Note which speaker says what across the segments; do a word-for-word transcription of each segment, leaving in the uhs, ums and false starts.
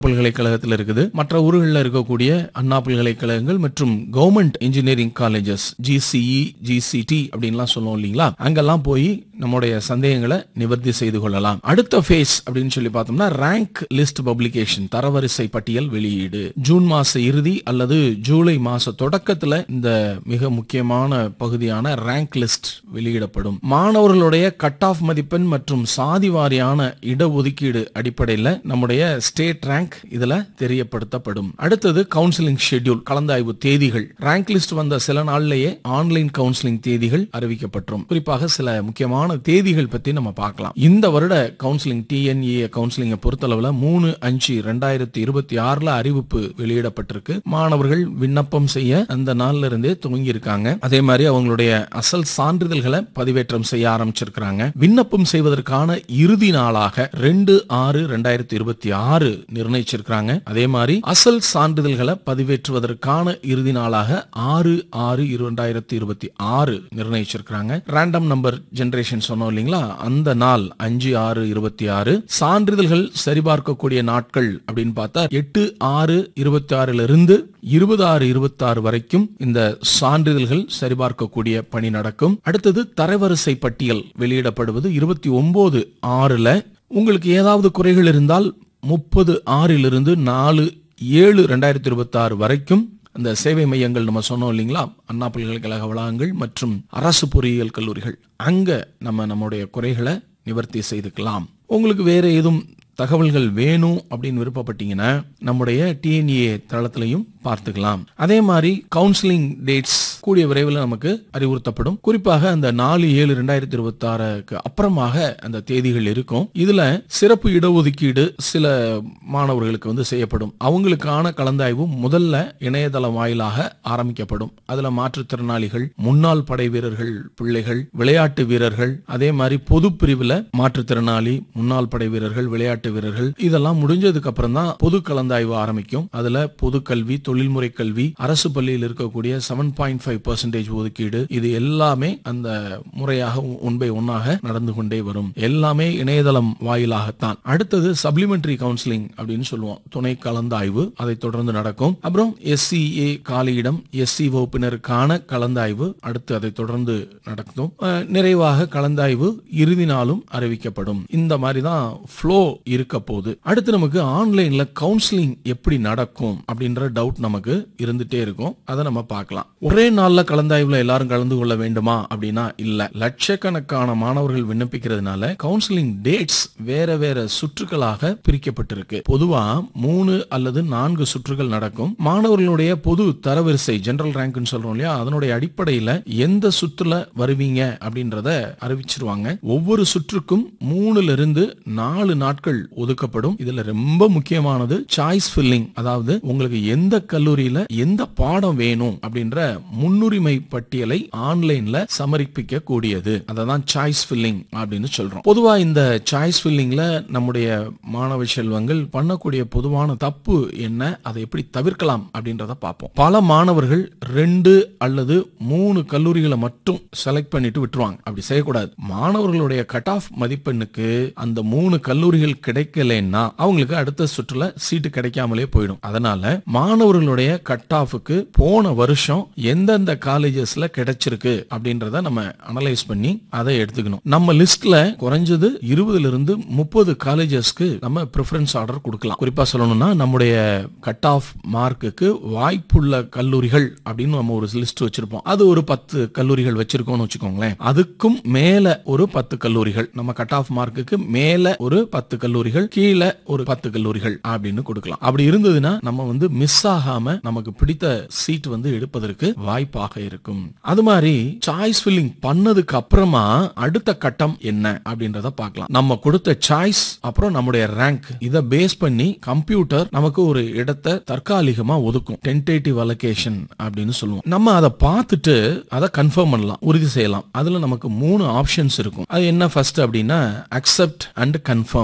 Speaker 1: பல்கலைக்கழகத்தில் இருக்குது. மற்ற ஊர்களில் இருக்கக்கூடிய அண்ணா பல்கலைக்கழகங்கள் மற்றும் government engineering colleges GCE GCD அப்படின்லாம் சொல்லுவோம் இல்லைங்களா, அங்கெல்லாம் போய் நம்முடைய சந்தேகங்களை நிவர்த்தி செய்து கொள்ளலாம். அடுத்த ஃபேஸ் அப்படின்னு சொல்லி பார்த்தோம்னா ரேங்க் லிஸ்ட் பப்ளிகேஷன், தரவரிசை பட்டியல் வெளியீடு. ஜூன் மாச இறுதி அல்லது ஜூலை மாச தொடக்கத்துல இந்த மிக முக்கியமான பகுதியான ரேங்க் லிஸ்ட் வெளியிடப்படும். மாணவர்களுடைய கட் ஆஃப் மதிப்பெண் மற்றும் சாதி வாரியான இடஒதுக்கீடு அடிப்படையில் நம்முடைய ஸ்டேட் ரேங்க் இதுல தெரியப்படுத்தப்படும். அடுத்தது கவுன்சிலிங் ஷெட்யூல், கலந்தாய்வு தேதிகள். ரேங்க் லிஸ்ட் வந்த சில நாள்லயே ஆன்லைன் கவுன்சிலிங் தேதிகள் அறிவிக்கப்பட்டோம். குறிப்பாக சில முக்கியமான தேதிகள் பத்தி நம்ம பார்க்கலாம். இந்த வருட கவுன்சிலிங் டிஎன்ஏ கவுன்சிலிங் பொறுத்தளவுல மூணு அஞ்சு ரெண்டாயிரத்தி இருபத்தி ஆறுல அறிவிப்பு வெளியிடப்பட்டிருக்கு. மாணவர்கள் விண்ணப்பம் செய்ய அந்த நாள்ல இருந்தே துவங்கி இருக்காங்க. அதே மாதிரி அவங்களுடைய அசல் சான்றிதழ்களை பதிவேற்றம் செய்ய ஆரம்பிச்சிருக்காங்க. விண்ணப்பம் செய்வதற்கான இறுதி நாளாக ரெண்டு ஆறு ரெண்டாயிரத்தி இருபத்தி ஆறு நிர்ணயிச்சிருக்காங்க. அதே மாதிரி அசல் சான்றிதழ்களை பதிவேற்றுவதற்கான இறுதி நாளாக ஆறு ஆறு இரண்டாயிரத்தி இருபத்தி ஆறு நிர்ணயிச்சிருக்காங்க. ரேண்டம் நம்பர் ஜெனரேஷன் சொன்னோம் இல்லைங்களா, அந்த நாள் அஞ்சு ஆறு இருபத்தி ஆறு. சான்றிதழ்கள் சரிபார்க்கக்கூடிய நாட்கள் அப்படின்னு பார்த்தா எட்டு ஆறு இருபத்தி ஆறுல இருந்து இருபது ஆறு இருபத்தி ஆறு வரைக்கும் இந்த சான்றிதழ்கள் சரிபார்க்கக்கூடிய பணி நடக்கும். அடுத்தது தரவரிசை பட்டியல் வெளியிடப்படுவது இருபத்தி ஒன்பது ஆறுல. உங்களுக்கு ஏதாவது குறைகள் இருந்தால் முப்பது ஆறிலிருந்து நாலு ஏழு ரெண்டாயிரத்தி இருபத்தி ஆறு வரைக்கும் அந்த சேவை மையங்கள் நம்ம சொன்னோம் இல்லைங்களா, அண்ணா பல்கலைக்கழக வளாகங்கள் மற்றும் அரசு பொறியியல் கல்லூரிகள், அங்க நம்ம நம்முடைய குறைகளை நிவர்த்தி செய்துக்கலாம். உங்களுக்கு வேற ஏதும் தகவல்கள் வேணும் அப்படின்னு விருப்பப்பட்டீங்கன்னா நம்முடைய டிஎன்ஏ தளத்திலையும் பார்த்துக்கலாம். அதே மாதிரி கவுன்சிலிங் டேட்ஸ் கூடிய விரைவில் நமக்கு அறிவுறுத்தப்படும். குறிப்பாக அந்த நாலு ஏழு ரெண்டாயிரத்தி இருபத்தி ஆறுக்கு அப்புறமாக அந்த தேதிகள் இருக்கும். இதுல சிறப்பு இடஒதுக்கீடு சில மாணவர்களுக்கு வந்து செய்யப்படும். அவங்களுக்கான கலந்தாய்வு முதல்ல இணையதளம் வாயிலாக ஆரம்பிக்கப்படும். அதுல மாற்றுத்திறனாளிகள், முன்னாள் படை வீரர்கள் பிள்ளைகள், விளையாட்டு வீரர்கள், அதே மாதிரி பொது பிரிவுல மாற்றுத்திறனாளி, முன்னாள் படை வீரர்கள், விளையாட்டு வீரர்கள், இதெல்லாம் முடிஞ்சதுக்கு அப்புறம் தான் பொது கலந்தாய்வு ஆரம்பிக்கும். அதுல பொது கல்வி, தொழில்முறை கல்வி, அரசு பள்ளியில் இருக்கக்கூடிய செவன் பாயிண்ட் ஃபைவ் பர்சன்டேஜ் ஒதுக்கீடு, இது எல்லாமே அந்த முறையாக ஒன் பை ஒன்னாக நடந்து கொண்டே வரும். எல்லாமே இணையதளம் வாயிலாகத்தான். அடுத்தது சப்ளிமெண்டரி கவுன்சிலிங் அப்படின்னு சொல்லுவோம், துணை கலந்தாய்வு, அதை தொடர்ந்து நடக்கும். அப்புறம் எஸ்சிஏ காலியிடம், எஸ்சி வகுப்பினருக்கான கலந்தாய்வு அடுத்து அதை தொடர்ந்து நடக்கும். நிறைவாக கலந்தாய்வு இறுதி நாளும் அறிவிக்கப்படும். இந்த மாதிரி தான் ஃப்ளோ இருக்க போகுது. அடுத்து நமக்கு ஆன்லைன்ல கவுன்சிலிங் எப்படி நடக்கும் அப்படின்ற டவுட் நமக்கு இருந்துட்டே இருக்கும். அதை நம்ம பார்க்கலாம். ஒரே நாள்ல கலந்தாய்வுல எல்லாரும் கலந்து கொள்ள வேண்டுமா அப்படின்னா இல்ல. லட்சக்கணக்கான மாணவர்கள் விண்ணப்பிக்கிறதுனால கவுன்சிலிங் டேட்ஸ் வேற வேற சுற்றுகளாக பிரிக்கப்பட்டிருக்கு. பொதுவா மூணு அல்லது நான்கு சுற்றுகள் நடக்கும். மாணவர்களுடைய பொது தரவரிசை, ஜெனரல் ரேங்க்னு சொல்றோம் இல்லையா, அதனுடைய அடிப்படையில எந்த சுற்றுல வருவீங்க அப்படின்றத அறிவிச்சிருவாங்க. ஒவ்வொரு சுற்றுக்கும் மூணுல இருந்து நாலு நாட்கள் ஒதுக்கப்படும். இதுல ரொம்ப முக்கியமானது சாய்ஸ் ஃபில்லிங், அதாவது உங்களுக்கு எந்த கல்லூரியில எந்த பாடம் வேணும் அப்படின்ற முன்னுரிமை பட்டியலை ஆன்லைன்ல சமர்ப்பிக்க கூடியது. அததான் சாய்ஸ் ஃபில்லிங் அப்படின்னு சொல்றோம். பொதுவா இந்த சாய்ஸ் ஃபில்லிங்ல நம்முடைய மாணவ செல்வங்கள் பண்ணக்கூடிய பொதுவான தப்பு என்ன, அதை எப்படி தவிர்க்கலாம் அப்படின்றத பார்ப்போம். பல மாணவர்கள் ரெண்டு அல்லது மூணு கல்லூரிகளை மட்டும் செலக்ட் பண்ணிட்டு விட்டுருவாங்க. அப்படி செய்யக்கூடாது. மாணவர்களுடைய கட் ஆஃப் மதிப்பெண்ணுக்கு அந்த மூணு கல்லூரிகள் கிடைக்கலன்னா அவங்களுக்கு அடுத்த சுற்றுல சீட்டு கிடைக்காமலே போயிடும். அதனால மாணவர்களுடைய கட் ஆஃப்க்கு போன வருஷம் எந்தெந்த காலேஜஸ்ல கிடைச்சிருக்கு அப்படின்றத நம்ம அனலைஸ் பண்ணி அதை எடுத்துக்கணும். நம்ம லிஸ்ட்ல குறைஞ்சது இருபதுல இருந்து முப்பது காலேஜஸ்க்கு நம்ம பிரெஃபரன்ஸ் ஆர்டர் கொடுக்கலாம். குறிப்பா சொல்லணும்னா நம்முடைய கட் ஆஃப் மார்க்குக்கு வாய்ப்புள்ள கல்லூரிகள் அப்படின்னு நம்ம ஒரு லிஸ்ட் வச்சிருப்போம். அது ஒரு பத்து கல்லூரிகள் வச்சிருக்கோம்னு வச்சுக்கோங்களேன். அதுக்கும் மேல ஒரு பத்து கல்லூரிகள், நம்ம கட் ஆஃப் மார்க்குக்கு மேல ஒரு பத்து கல்லூரிகள், கீழே ஒரு பத்து கல்லூரிகள் அப்படின்னு கொடுக்கலாம். அப்படி இருந்ததுன்னா நம்ம வந்து மிஸ் ஆகாம நமக்கு பிடித்த சீட் வந்து எடுப்பதற்கு வாய்ப்பாக இருக்கும். அது மாதிரி சாய்ஸ் ஃபில்லிங் பண்ணதுக்கு அப்புறமா அடுத்த கட்டம் என்ன அப்படின்றத பார்க்கலாம். நம்ம கொடுத்த சாய்ஸ் அப்புறம் நம்முடைய ரேங்க், இதை பேஸ் பண்ணி கம்ப்யூட்டர் நமக்கு ஒரு இடத்தை தற்காலிகமா ஒதுக்கும். டென்டேட்டிவ் அலோகேஷன் அப்படின்னு சொல்லுவோம். நம்ம அதை பார்த்துட்டு அதை கன்ஃபார்ம் பண்ணலாம், உறுதி செய்யலாம். அதுல நமக்கு மூணு ஆப்ஷன்ஸ் இருக்கும். அது என்ன ஃபர்ஸ்ட் அப்படின்னா அக்செப்ட் அண்ட் கன்ஃபார்ம். அது என்ன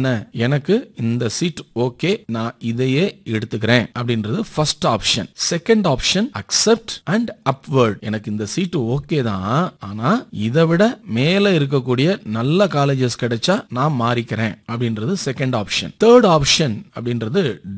Speaker 1: என்ன, எனக்கு இந்த சீட் ஓகே, நான் இதையே எடுத்துக்கிறேன் அப்படின்றது first option. Second option accept and upward. எனக்கு இந்த சீட் ஓகே தான், ஆனா இதை விட மேல இருக்கக்கூடிய நல்ல காலேஜஸ் கிடைச்சா நான் மாறிக்கிறேன் அப்படின்றது செகண்ட் ஆப்ஷன். தேர்ட் ஆப்ஷன் அப்படின்றது